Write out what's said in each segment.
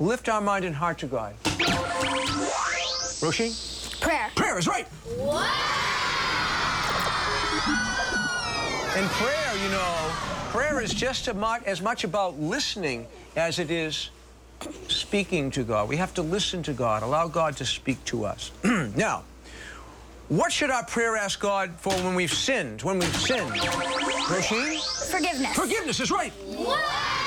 lift our mind and heart to God? Roisin? Prayer. Prayer is right. What? And prayer, you know, prayer is just as much about listening as it is speaking to God. We have to listen to God, allow God to speak to us. Now, what should our prayer ask God for when we've sinned? When we've sinned? Roisin? Forgiveness. Forgiveness is right. What?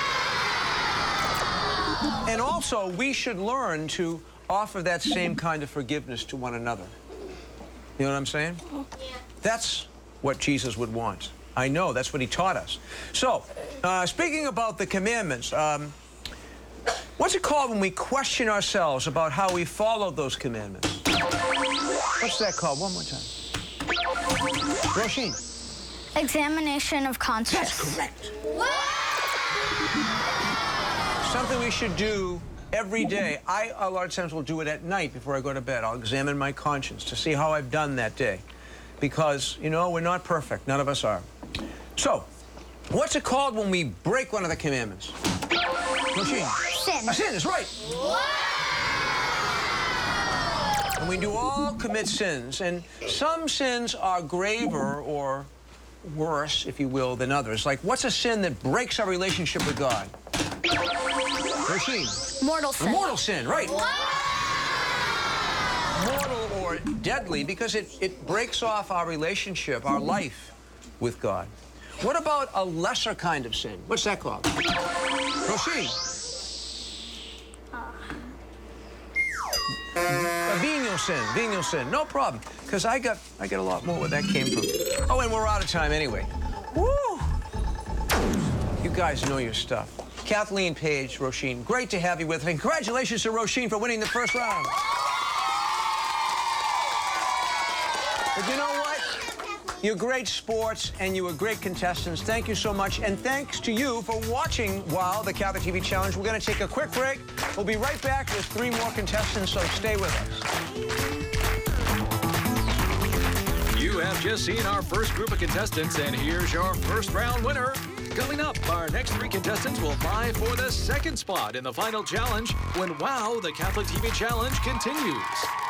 And also, we should learn to offer that same kind of forgiveness to one another. You know what I'm saying? Yeah. That's what Jesus would want. I know, that's what he taught us. So, speaking about the commandments, what's it called when we question ourselves about how we followed those commandments? What's that called? One more time. Roisin. Examination of conscience. That's correct. What? Something we should do every day. I, a lot of times, will do it at night before I go to bed. I'll examine my conscience to see how I've done that day. Because, you know, we're not perfect. None of us are. So, what's it called when we break one of the commandments? Roisin. Sin. A sin is right. What? And we do all commit sins. And some sins are graver or worse, if you will, than others. Like, what's a sin that breaks our relationship with God? Roisin. Mortal sin. A mortal sin, right. What? Mortal or deadly because it breaks off our relationship, our life with God. What about a lesser kind of sin? What's that called? Roisin. A venial sin, no problem. Because I got a lot more where that came from. Oh, and we're out of time anyway. Woo! You guys know your stuff. Kathleen Page, Roisin, great to have you with us. And congratulations to Roisin for winning the first round. But you know what? You're great sports, and you were great contestants. Thank you so much. And thanks to you for watching WOW, the Catholic TV Challenge. We're going to take a quick break. We'll be right back with 3 more contestants, so stay with us. You have just seen our first group of contestants, and here's your first round winner. Coming up, our next 3 contestants will vie for the second spot in the final challenge when WOW, the Catholic TV Challenge continues.